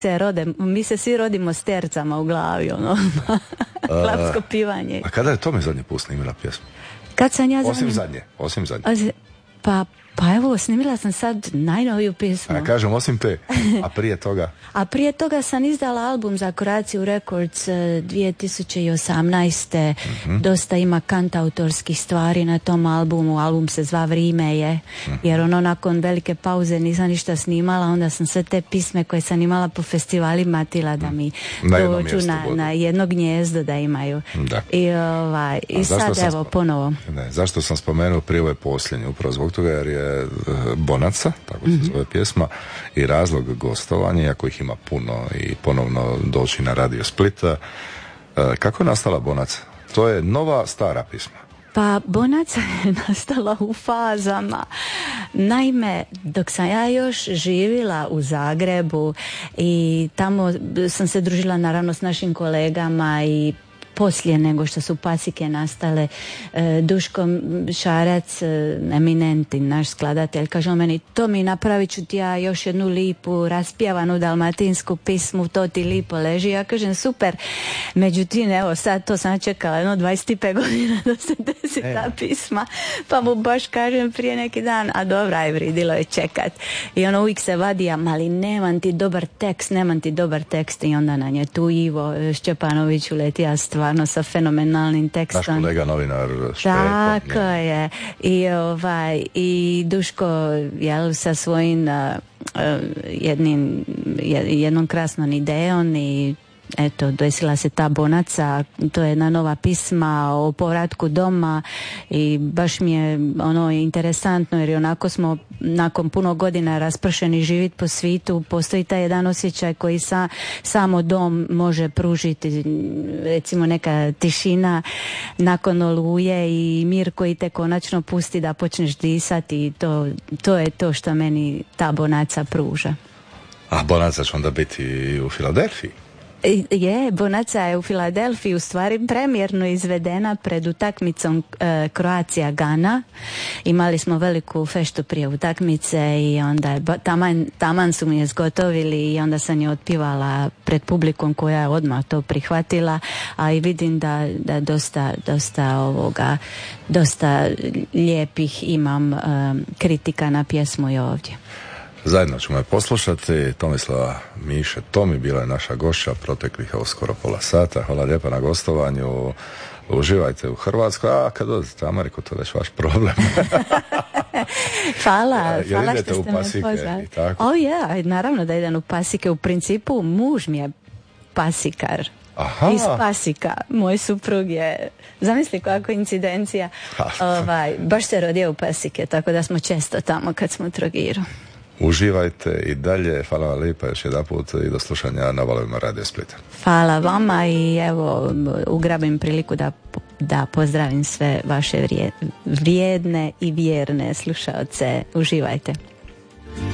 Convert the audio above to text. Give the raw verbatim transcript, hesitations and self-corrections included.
se rode, mi se svi rodimo s tercama u glavi, ono, klapsko pivanje. A kada je Tomi zadnji put snimila pjesmu? Kad sam ja zadnji... Osim zadnje, osim zadnje. Pa, pa evo, snimila sam sad najnoviju pjesmu. A kažem, osim te, a prije toga? A prije toga sam izdala album za Croatia Records dvije tisuće osamnaeste. Mm-hmm. Dosta ima kantautorskih stvari na tom albumu. Album se zva Vrime je. Mm-hmm. Jer ono, nakon velike pauze nisam ništa snimala, onda sam sve te pisme koje sam imala po festivalima tila da mi na dođu na, na jedno gnjezdo da imaju. Da. I, ovaj, i sad evo, sp... ponovo. Ne, zašto sam spomenuo prije ove posljednje? Upravo zbog toga jer je Bonaca, tako se zove pjesma, i razlog gostovanja, iako ih ima puno, i ponovno doći na Radio Splita. Kako je nastala Bonaca? To je nova, stara pjesma. Pa Bonaca je nastala u fazama. Naime, dok sam ja još živjela u Zagrebu i tamo sam se družila naravno s našim kolegama i poslije nego što su Pasike nastale, Duško Šarac, eminentni naš skladatelj, kaže on meni, to mi napravit ću ti ja još jednu lipu raspjevanu dalmatinsku pismu, to ti lipo leži. Ja kažem super, međutim evo sad to sam čekala jedno dvadeset pet godina da se desi ta pisma, pa mu baš kažem prije neki dan, a dobra aj vridilo je čekat. I ono uvijek se vadi, ali nemam ti dobar tekst, nemam ti dobar tekst, i onda na nje tu Ivo Šćepanović uletija stvarno sa fenomenalnim tekstom. Naš kolega novinar Špeto. Tako je. I, ovaj, i Duško jel, sa svojim uh, jednim, jednom krasnom idejom i eto, desila se ta Bonaca, to je jedna nova pisma o povratku doma i baš mi je ono interesantno jer onako smo nakon puno godina raspršeni živjeti po svijetu, postoji taj jedan osjećaj koji sa, samo dom može pružiti, recimo neka tišina nakon oluje i mir koji te konačno pusti da počneš disati i to, to je to što meni ta Bonaca pruža. A Bonaca će onda biti u Filadelfiji? Je, Bonaca je u Filadelfiji u stvari premjerno izvedena pred utakmicom e, Croatia Ghana. Imali smo veliku feštu prije utakmice i onda je, taman, taman su mi je zgotovili i onda sam je otpivala pred publikom koja je odmah to prihvatila, a i vidim da, da dosta, dosta ovoga, dosta lijepih imam e, kritika na pjesmu i ovdje. Zajedno ćemo je poslušati. Tomislava Miše Tomi bila je naša gošća proteklih evo skoro pola sata. Hvala lijepa na gostovanju. Uživajte u Hrvatskoj, a kad odete u Ameriku to je već vaš problem. Hvala, Jer hvala idete što ste u Pasike me pozvali. I tako. O ja, naravno da idem u Pasike. U principu muž mi je pasikar. Aha. Iz Pasika. Moj suprug je, zamisli koja koincidencija, ovaj, baš se rodio u Pasike, tako da smo često tamo kad smo u Trogiru. Uživajte i dalje. Hvala vam lijepa još jedan put i do slušanja na valovima Radio Splita. Hvala vama i evo ugrabim priliku da, da pozdravim sve vaše vrijedne i vjerne slušaoce. Uživajte.